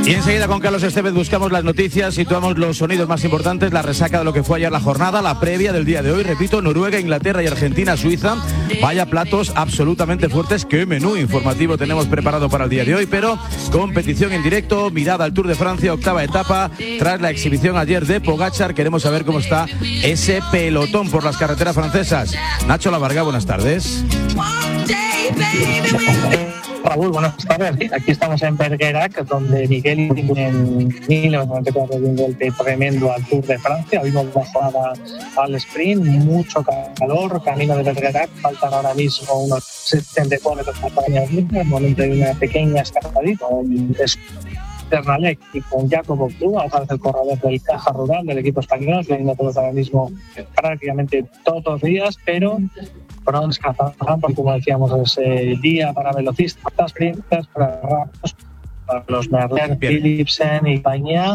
Y enseguida con Carlos Estevez buscamos las noticias, situamos los sonidos más importantes, la resaca de lo que fue ayer la jornada, la previa del día de hoy, repito, Noruega, Inglaterra y Argentina, Suiza. Vaya platos absolutamente fuertes, qué menú informativo tenemos preparado para el día de hoy, pero competición en directo, mirada al Tour de Francia, octava etapa, tras la exhibición ayer de Pogačar, queremos saber cómo está ese pelotón por las carreteras francesas. Nacho Lavarga, buenas tardes. Raúl, buenas tardes. Aquí estamos en Bergerac, donde Miguel en 1994 dio un golpe tremendo al Tour de Francia. Vimos bajada al sprint, mucho calor, camino de Bergerac. Faltan ahora mismo unos 70 kilómetros para el momento de una pequeña escapadita. Ternalec y con Jacobo Cruz, el corredor del Caja Rural del equipo español, que viene todos ahora mismo prácticamente todos los días, pero Brons Kazan, porque como decíamos, es el día para velocistas, sprintas, para rápidos, para los Merlier, Philipsen y Pañá.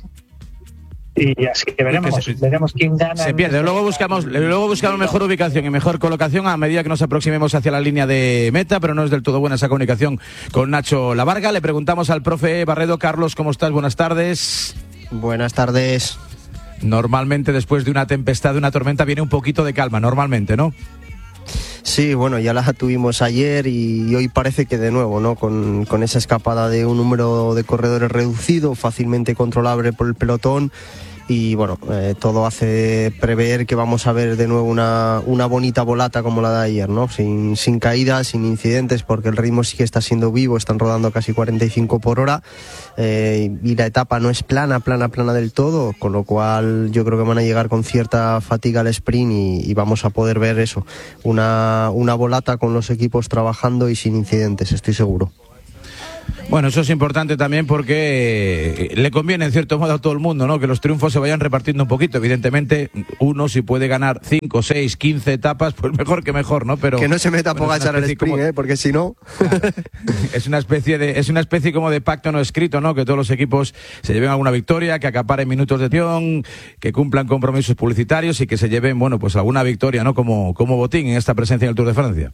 Y así que veremos quién gana. Se pierde. Luego buscamos mejor ubicación y mejor colocación a medida que nos aproximemos hacia la línea de meta, pero no es del todo buena esa comunicación con Nacho Lavarga. Le preguntamos al profe Barredo. Carlos, ¿cómo estás? Buenas tardes. Buenas tardes. Normalmente después de una tempestad, de una tormenta, viene un poquito de calma, normalmente, ¿no? Sí, bueno, ya la tuvimos ayer y hoy parece que de nuevo, ¿no? Con esa escapada de un número de corredores reducido, fácilmente controlable por el pelotón. Y bueno, todo hace prever que vamos a ver de nuevo una bonita volata como la de ayer, ¿no? Sin caídas, sin incidentes, porque el ritmo sí que está siendo vivo, están rodando casi 45 por hora y la etapa no es plana del todo, con lo cual yo creo que van a llegar con cierta fatiga al sprint y vamos a poder ver eso, una volata con los equipos trabajando y sin incidentes, estoy seguro. Bueno, eso es importante también porque le conviene en cierto modo a todo el mundo, ¿no? Que los triunfos se vayan repartiendo un poquito. Evidentemente, uno si puede ganar 5, 6, 15 etapas, pues mejor que mejor, ¿no? Pero que no se meta Pogačar al sprint, porque si no... Claro, es una especie como de pacto no escrito, ¿no? Que todos los equipos se lleven alguna victoria, que acaparen minutos de acción, que cumplan compromisos publicitarios y que se lleven, bueno, pues alguna victoria, ¿no? Como botín en esta presencia en el Tour de Francia.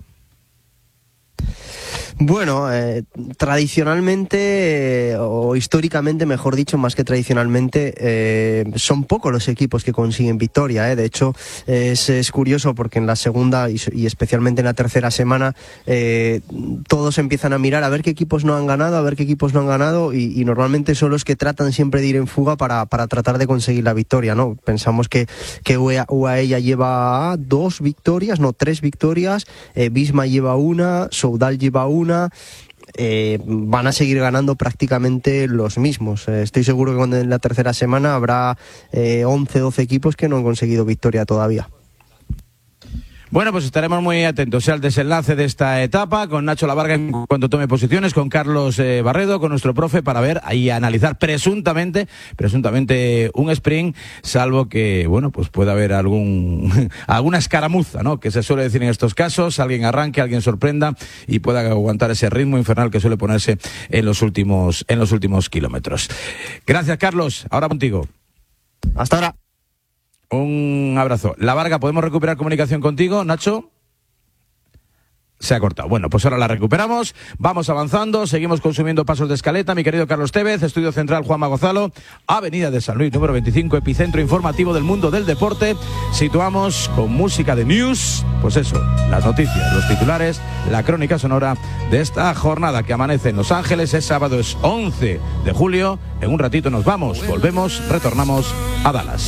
Bueno, tradicionalmente, o históricamente, mejor dicho, más que tradicionalmente, son pocos los equipos que consiguen victoria. De hecho, es curioso porque en la segunda y especialmente en la tercera semana, todos empiezan a mirar a ver qué equipos no han ganado, y normalmente son los que tratan siempre de ir en fuga para tratar de conseguir la victoria, ¿no? Pensamos que UAE ya lleva 3 victorias, Visma lleva una, Soudal lleva una. Van a seguir ganando prácticamente los mismos. Estoy seguro que en la tercera semana habrá 11-12 equipos que no han conseguido victoria todavía. Bueno, pues estaremos muy atentos al desenlace de esta etapa, con Nacho Lavarga en cuanto tome posiciones, con Carlos Barredo, con nuestro profe, para ver y analizar presuntamente un sprint, salvo que, bueno, pues pueda haber alguna escaramuza, ¿no? Que se suele decir en estos casos, alguien arranque, alguien sorprenda y pueda aguantar ese ritmo infernal que suele ponerse en los últimos kilómetros. Gracias, Carlos. Ahora contigo. Hasta ahora. Un abrazo. Lavarga, ¿podemos recuperar comunicación contigo, Nacho? Se ha cortado. Bueno, pues ahora la recuperamos, vamos avanzando, seguimos consumiendo pasos de escaleta. Mi querido Carlos Tevez, Estudio Central Juanma Gonzalo, Avenida de San Luis, número 25, epicentro informativo del mundo del deporte. Situamos con música de news, pues eso, las noticias, los titulares, la crónica sonora de esta jornada que amanece en Los Ángeles. Es sábado, es 11 de julio. En un ratito nos vamos, volvemos, retornamos a Dallas.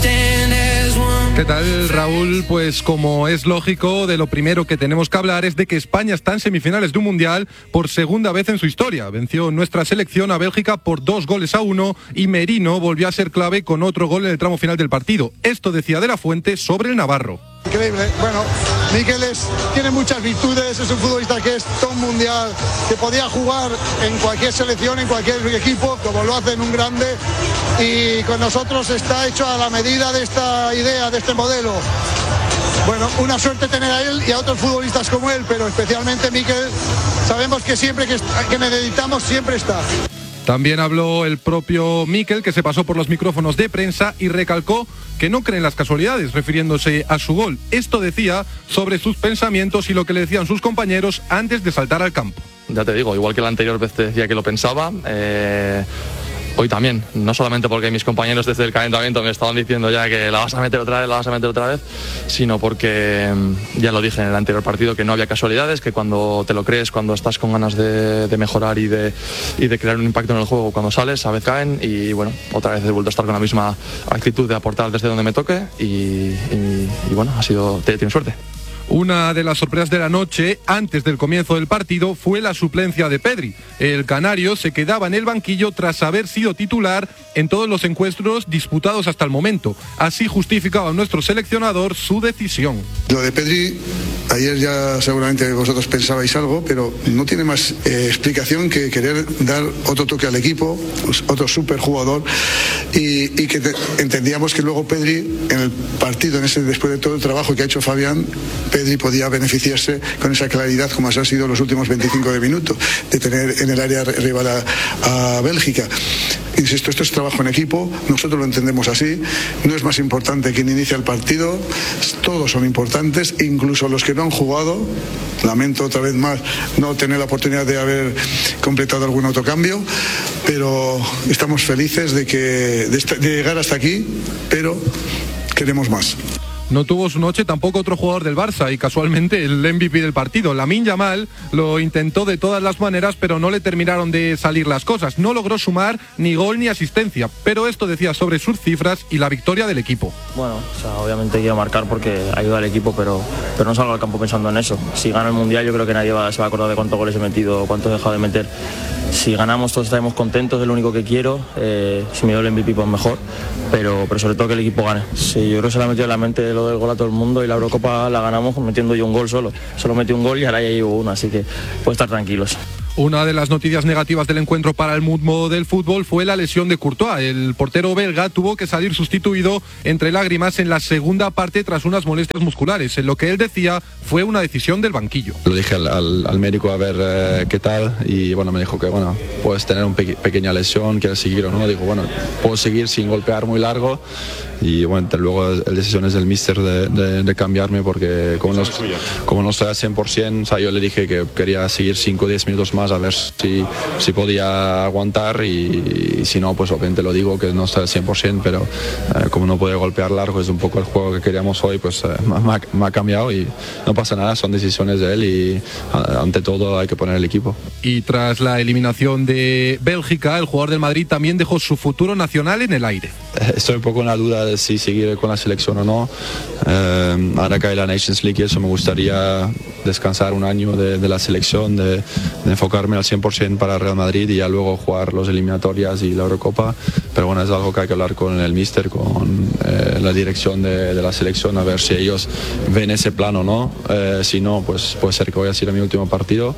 ¿Qué tal, Raúl? Pues como es lógico, de lo primero que tenemos que hablar es de que España está en semifinales de un Mundial por segunda vez en su historia. Venció nuestra selección a Bélgica por 2-1 y Merino volvió a ser clave con otro gol en el tramo final del partido. Esto decía De la Fuente sobre el navarro. Increíble. Bueno, Mikel tiene muchas virtudes, es un futbolista que es todo un mundial, que podía jugar en cualquier selección, en cualquier equipo, como lo hace en un grande, y con nosotros está hecho a la medida de esta idea, de este modelo. Bueno, una suerte tener a él y a otros futbolistas como él, pero especialmente Mikel, sabemos que siempre que necesitamos, siempre está. También habló el propio Mikel, que se pasó por los micrófonos de prensa y recalcó que no cree en las casualidades, refiriéndose a su gol. Esto decía sobre sus pensamientos y lo que le decían sus compañeros antes de saltar al campo. Ya te digo, igual que la anterior vez te decía que lo pensaba, hoy también, no solamente porque mis compañeros desde el calentamiento me estaban diciendo ya que la vas a meter otra vez, sino porque ya lo dije en el anterior partido, que no había casualidades, que cuando te lo crees, cuando estás con ganas de mejorar y de crear un impacto en el juego, cuando sales, a veces caen, y bueno, otra vez he vuelto a estar con la misma actitud de aportar desde donde me toque y bueno, tiene suerte. Una de las sorpresas de la noche, antes del comienzo del partido, fue la suplencia de Pedri. El canario se quedaba en el banquillo tras haber sido titular en todos los encuentros disputados hasta el momento. Así justificaba nuestro seleccionador su decisión. Lo de Pedri, ayer ya seguramente vosotros pensabais algo, pero no tiene más explicación que querer dar otro toque al equipo, otro superjugador, y que entendíamos que luego Pedri, en el partido, después de todo el trabajo que ha hecho Fabián, Pedri podía beneficiarse con esa claridad, como han sido los últimos 25 minutos, de tener en el área rival a Bélgica. Insisto, esto es trabajo en equipo, nosotros lo entendemos así, no es más importante quien inicia el partido, todos son importantes, incluso los que no han jugado. Lamento otra vez más no tener la oportunidad de haber completado algún autocambio, pero estamos felices de llegar hasta aquí, pero queremos más. No tuvo su noche tampoco otro jugador del Barça y casualmente el MVP del partido. Lamine Yamal lo intentó de todas las maneras, pero no le terminaron de salir las cosas. No logró sumar ni gol ni asistencia, pero esto decía sobre sus cifras y la victoria del equipo. Bueno, obviamente quiero marcar porque ayuda al equipo, pero no salgo al campo pensando en eso. Si gano el Mundial yo creo que nadie se va a acordar de cuántos goles he metido o cuántos he dejado de meter. Si ganamos todos estaremos contentos, es lo único que quiero. Si me doy el MVP pues mejor, pero sobre todo que el equipo gane. Sí, yo creo que se le ha metido en la mente lo del gol a todo el mundo, y la Eurocopa la ganamos metiendo yo un gol solo metí un gol y ahora ya llevo uno, así que puedo estar tranquilos. Una de las noticias negativas del encuentro para el mundo del fútbol fue la lesión de Courtois. El portero belga tuvo que salir sustituido entre lágrimas en la segunda parte tras unas molestias musculares. En lo que él decía fue una decisión del banquillo. Lo dije al médico a ver qué tal, y bueno, me dijo que bueno, puedes tener una pequeña lesión, quieres seguir o no. Digo, bueno, puedo seguir sin golpear muy largo, y bueno, luego la decisión es del míster de cambiarme, porque como no estoy al 100%, o sea, yo le dije que quería seguir 5 o 10 minutos más a ver si podía aguantar, y si no, pues obviamente lo digo que no estoy al 100%, pero como no puede golpear largo, es un poco el juego que queríamos hoy, pues me ha cambiado y no pasa nada, son decisiones de él, y ante todo hay que poner el equipo. Y tras la eliminación de Bélgica, el jugador del Madrid también dejó su futuro nacional en el aire. Estoy un poco en la duda de si seguir con la selección o no. Ahora que hay la Nations League, eso me gustaría descansar un año de la selección, de enfocarme al 100% para Real Madrid y ya luego jugar los eliminatorias y la Eurocopa. Pero bueno, es algo que hay que hablar con el míster, con la dirección de la selección, a ver si ellos ven ese plan o no. Si no, pues puede ser que voy a ir a mi último partido.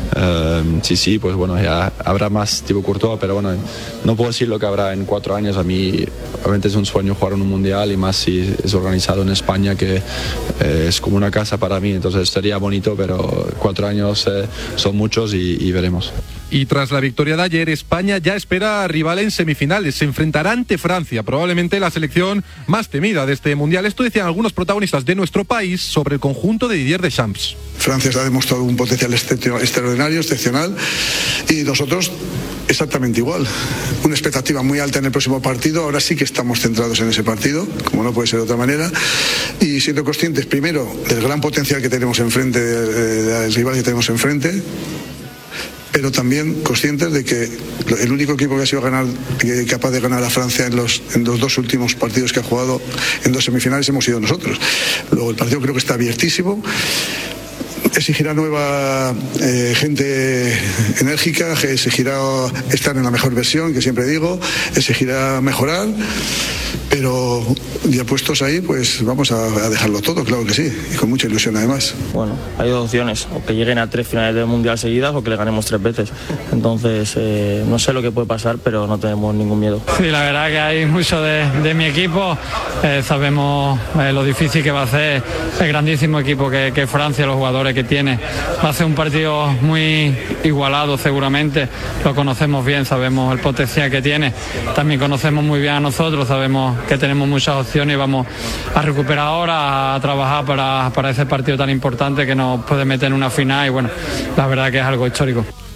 Sí, pues bueno, ya habrá más tipo Courtois, pero bueno, no puedo decir lo que habrá en 4 años. A mí obviamente es un sueño jugar en un mundial, y más si es organizado en España, que es como una casa para mí, entonces sería bonito, pero 4 años son muchos y veremos. Y tras la victoria de ayer, España ya espera a rival en semifinales. Se enfrentará ante Francia, probablemente la selección más temida de este mundial. Esto decían algunos protagonistas de nuestro país sobre el conjunto de Didier Deschamps. Francia ha demostrado un potencial extraordinario, excepcional, y nosotros exactamente igual. Una expectativa muy alta en el próximo partido. Ahora sí que estamos centrados en ese partido, como no puede ser de otra manera, y siendo conscientes primero del gran potencial que tenemos enfrente, del rival que tenemos enfrente, pero también conscientes de que el único equipo que ha sido capaz de ganar a Francia en los 2 últimos partidos que ha jugado en 2 semifinales hemos sido nosotros. Luego el partido creo que está abiertísimo. Exigirá nueva gente enérgica, exigirá estar en la mejor versión, que siempre digo, exigirá mejorar, pero ya puestos ahí, pues vamos a dejarlo todo, claro que sí, y con mucha ilusión además. Bueno, hay 2 opciones, o que lleguen a 3 finales del Mundial seguidas o que le ganemos 3 veces. Entonces, no sé lo que puede pasar, pero no tenemos ningún miedo. Sí, la verdad que hay mucho de mi equipo, sabemos lo difícil que va a ser el grandísimo equipo que Francia, los jugadores que tiene. Va a ser un partido muy igualado seguramente, lo conocemos bien, sabemos el potencial que tiene, también conocemos muy bien a nosotros, sabemos que tenemos muchas opciones y vamos a recuperar ahora, a trabajar para ese partido tan importante que nos puede meter en una final, y bueno, la verdad que es algo histórico.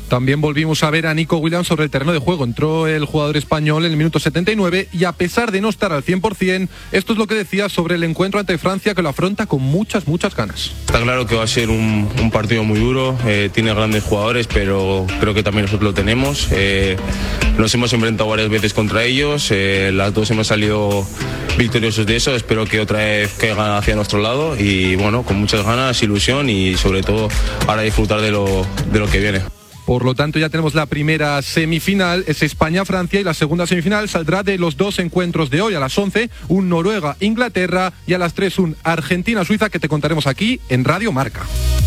También volvimos a ver a Nico Williams sobre el terreno de juego. Entró el jugador español en el minuto 79 y a pesar de no estar al 100%, esto es lo que decía sobre el encuentro ante Francia, que lo afronta con muchas ganas. Está claro que va a ser un partido muy duro, tiene grandes jugadores, pero creo que también nosotros lo tenemos. Nos hemos enfrentado varias veces contra ellos, las dos hemos salido victoriosos de eso. Espero que otra vez caigan hacia nuestro lado y bueno, con muchas ganas, ilusión y sobre todo ahora disfrutar de lo que viene. Por lo tanto, ya tenemos la primera semifinal, es España-Francia, y la segunda semifinal saldrá de los dos encuentros de hoy. A las 11, un Noruega-Inglaterra, y a las 3, un Argentina-Suiza, que te contaremos aquí en Radio Marca.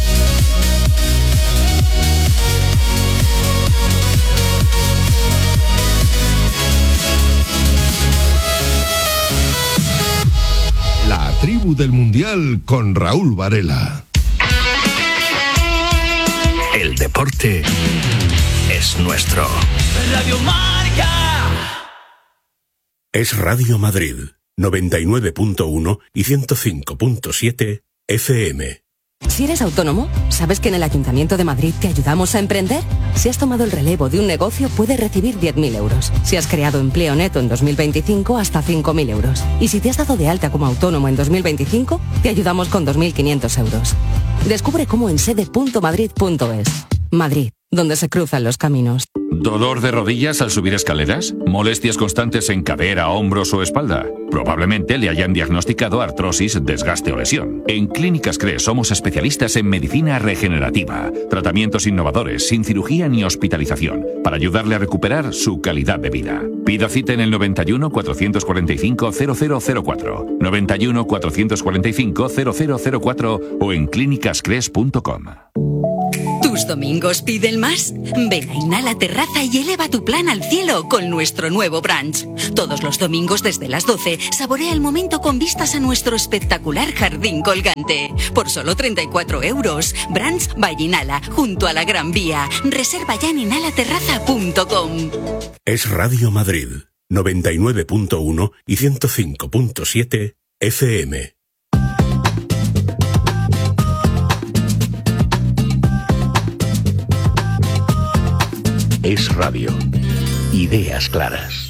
La tribu del Mundial con Raúl Varela. El deporte es nuestro. Radio Marca. Es Radio Madrid, 99.1 y 105.7 FM. Si eres autónomo, ¿sabes que en el Ayuntamiento de Madrid te ayudamos a emprender? Si has tomado el relevo de un negocio, puedes recibir 10.000 euros. Si has creado empleo neto en 2025, hasta 5.000 euros. Y si te has dado de alta como autónomo en 2025, te ayudamos con 2.500 euros. Descubre cómo en sede.madrid.es. Madrid, donde se cruzan los caminos. ¿Dolor de rodillas al subir escaleras? ¿Molestias constantes en cadera, hombros o espalda? Probablemente le hayan diagnosticado artrosis, desgaste o lesión. En Clínicas CRES somos especialistas en medicina regenerativa, tratamientos innovadores, sin cirugía ni hospitalización, para ayudarle a recuperar su calidad de vida. Pida cita en el 91 445 0004, 91 445 0004 o en clínicascres.com. ¿Tus domingos piden más? Ven a Inhala Terraza y eleva tu plan al cielo con nuestro nuevo brunch. Todos los domingos desde las 12, saborea el momento con vistas a nuestro espectacular jardín colgante. Por solo 34 euros. Brunch by Inhala, junto a la Gran Vía. Reserva ya en inhalaterraza.com. Es Radio Madrid, 99.1 y 105.7 FM. Es radio. Ideas claras.